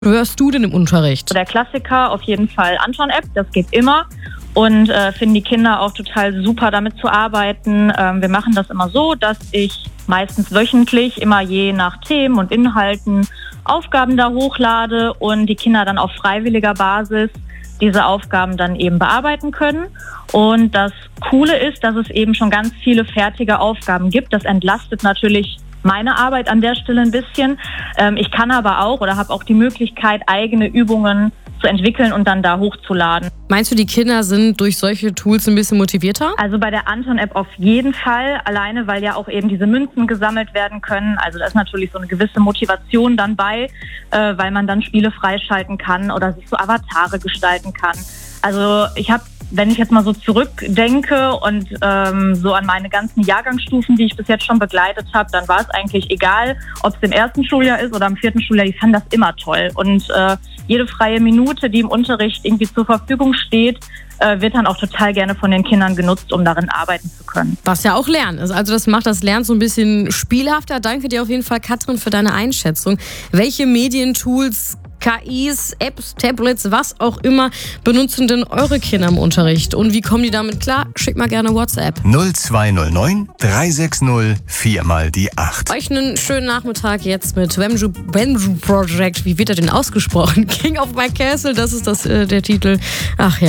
hörst du denn im Unterricht? Der Klassiker auf jeden Fall Anton-App, das geht immer. Und finden die Kinder auch total super, damit zu arbeiten. Wir machen das immer so, dass ich meistens wöchentlich immer je nach Themen und Inhalten Aufgaben da hochlade und die Kinder dann auf freiwilliger Basis diese Aufgaben dann eben bearbeiten können. Und das Coole ist, dass es eben schon ganz viele fertige Aufgaben gibt. Das entlastet natürlich meine Arbeit an der Stelle ein bisschen. Ich kann aber auch oder habe auch die Möglichkeit, eigene Übungen zu entwickeln und dann da hochzuladen. Meinst du, die Kinder sind durch solche Tools ein bisschen motivierter? Also bei der Anton-App auf jeden Fall, alleine weil ja auch eben diese Münzen gesammelt werden können. Also da ist natürlich so eine gewisse Motivation dann bei, weil man dann Spiele freischalten kann oder sich so Avatare gestalten kann. Also wenn ich jetzt mal so zurückdenke und so an meine ganzen Jahrgangsstufen, die ich bis jetzt schon begleitet habe, dann war es eigentlich egal, ob es im ersten Schuljahr ist oder im 4. Schuljahr, die fanden das immer toll. Und jede freie Minute, die im Unterricht irgendwie zur Verfügung steht, wird dann auch total gerne von den Kindern genutzt, um darin arbeiten zu können. Was ja auch Lernen ist. Also das macht das Lernen so ein bisschen spielhafter. Danke dir auf jeden Fall, Katrin, für deine Einschätzung. Welche Medientools, KIs, Apps, Tablets, was auch immer benutzen denn eure Kinder im Unterricht? Und wie kommen die damit klar? Schickt mal gerne WhatsApp. 0209 360 4 mal die 8. Euch einen schönen Nachmittag jetzt mit Benju Project. Wie wird er denn ausgesprochen? King of My Castle, das ist der Titel. Ach ja.